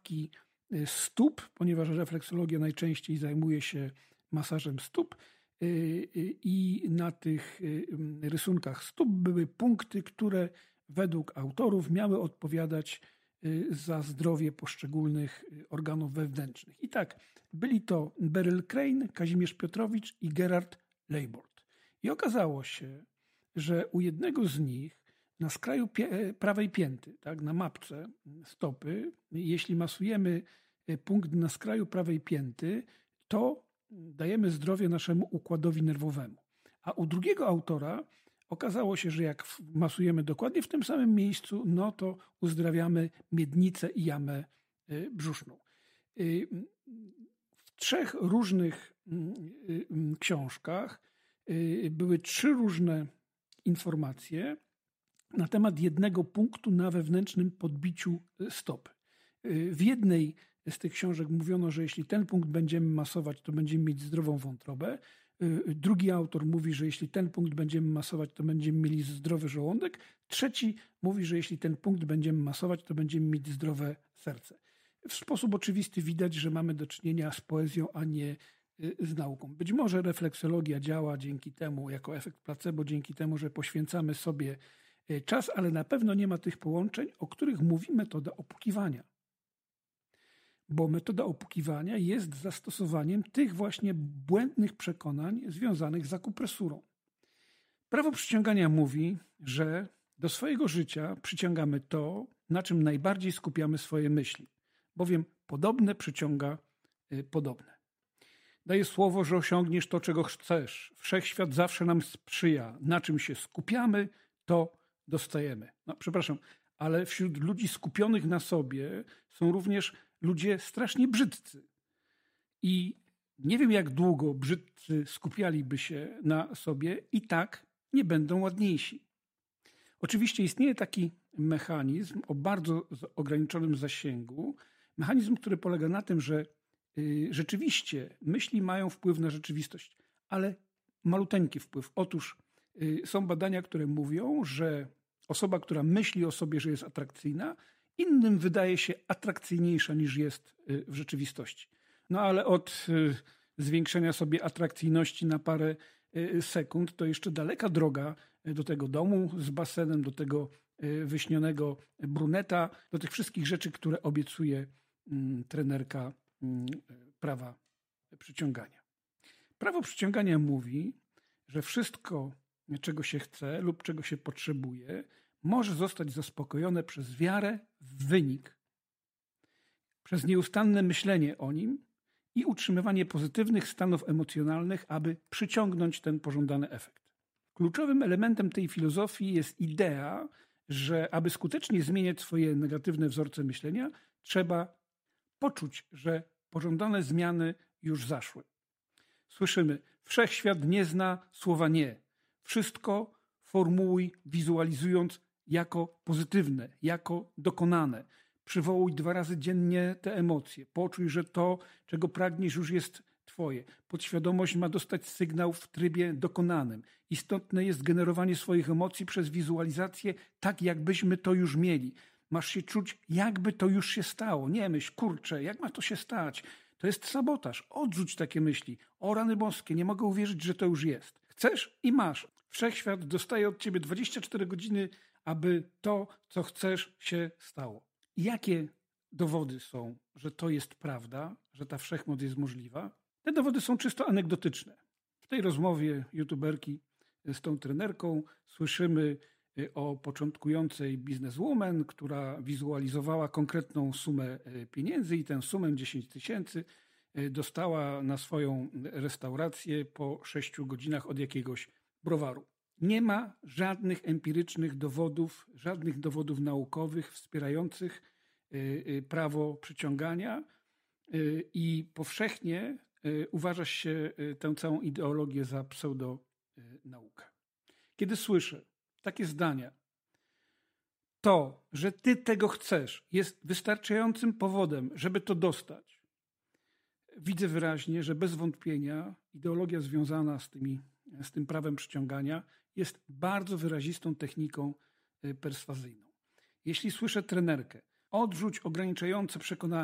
łapki stóp, ponieważ refleksologia najczęściej zajmuje się masażem stóp i na tych rysunkach stóp były punkty, które według autorów miały odpowiadać za zdrowie poszczególnych organów wewnętrznych. I tak, byli to Beryl Crane, Kazimierz Piotrowicz i Gerard Leibold. I okazało się, że u jednego z nich na skraju prawej pięty, tak, na mapce stopy, jeśli masujemy punkt na skraju prawej pięty, to dajemy zdrowie naszemu układowi nerwowemu. A u drugiego autora okazało się, że jak masujemy dokładnie w tym samym miejscu, no to uzdrawiamy miednicę i jamę brzuszną. W 3 różnych książkach były 3 różne informacje na temat jednego punktu na wewnętrznym podbiciu stopy. W jednej z tych książek mówiono, że jeśli ten punkt będziemy masować, to będziemy mieć zdrową wątrobę. Drugi autor mówi, że jeśli ten punkt będziemy masować, to będziemy mieli zdrowy żołądek. Trzeci mówi, że jeśli ten punkt będziemy masować, to będziemy mieć zdrowe serce. W sposób oczywisty widać, że mamy do czynienia z poezją, a nie z nauką. Być może refleksologia działa dzięki temu, jako efekt placebo, dzięki temu, że poświęcamy sobie czas, ale na pewno nie ma tych połączeń, o których mówi metoda opukiwania. Bo metoda opukiwania jest zastosowaniem tych właśnie błędnych przekonań związanych z akupresurą. Prawo przyciągania mówi, że do swojego życia przyciągamy to, na czym najbardziej skupiamy swoje myśli, bowiem podobne przyciąga podobne. Daje słowo, że osiągniesz to, czego chcesz. Wszechświat zawsze nam sprzyja. Na czym się skupiamy, to dostajemy. No, przepraszam, ale wśród ludzi skupionych na sobie są również ludzie strasznie brzydcy. I nie wiem, jak długo brzydcy skupialiby się na sobie i tak nie będą ładniejsi. Oczywiście istnieje taki mechanizm o bardzo ograniczonym zasięgu. Mechanizm, który polega na tym, że rzeczywiście myśli mają wpływ na rzeczywistość, ale maluteńki wpływ. Otóż są badania, które mówią, że osoba, która myśli o sobie, że jest atrakcyjna, innym wydaje się atrakcyjniejsza niż jest w rzeczywistości. No ale od zwiększenia sobie atrakcyjności na parę sekund to jeszcze daleka droga do tego domu z basenem, do tego wyśnionego bruneta, do tych wszystkich rzeczy, które obiecuje trenerka prawa przyciągania. Prawo przyciągania mówi, że wszystko, czego się chce lub czego się potrzebuje, może zostać zaspokojone przez wiarę w wynik, przez nieustanne myślenie o nim i utrzymywanie pozytywnych stanów emocjonalnych, aby przyciągnąć ten pożądany efekt. Kluczowym elementem tej filozofii jest idea, że aby skutecznie zmieniać swoje negatywne wzorce myślenia, trzeba poczuć, że pożądane zmiany już zaszły. Słyszymy, wszechświat nie zna słowa nie. Wszystko formułuj, wizualizując jako pozytywne, jako dokonane. Przywołuj 2 razy dziennie te emocje. Poczuj, że to, czego pragniesz, już jest twoje. Podświadomość ma dostać sygnał w trybie dokonanym. Istotne jest generowanie swoich emocji przez wizualizację tak, jakbyśmy to już mieli. Masz się czuć, jakby to już się stało. Nie myśl, kurczę, jak ma to się stać? To jest sabotaż. Odrzuć takie myśli. O rany boskie, nie mogę uwierzyć, że to już jest. Chcesz i masz. Wszechświat dostaje od ciebie 24 godziny, aby to, co chcesz, się stało. Jakie dowody są, że to jest prawda, że ta wszechmoc jest możliwa? Te dowody są czysto anegdotyczne. W tej rozmowie youtuberki z tą trenerką słyszymy o początkującej bizneswoman, która wizualizowała konkretną sumę pieniędzy i tę sumę 10 000 dostała na swoją restaurację po 6 godzinach od jakiegoś browaru. Nie ma żadnych empirycznych dowodów, żadnych dowodów naukowych wspierających prawo przyciągania i powszechnie uważa się tę całą ideologię za pseudonaukę. Kiedy słyszę takie zdania, to, że ty tego chcesz, jest wystarczającym powodem, żeby to dostać, widzę wyraźnie, że bez wątpienia ideologia związana z tym prawem przyciągania jest bardzo wyrazistą techniką perswazyjną. Jeśli słyszę trenerkę, odrzuć ograniczające przekonania,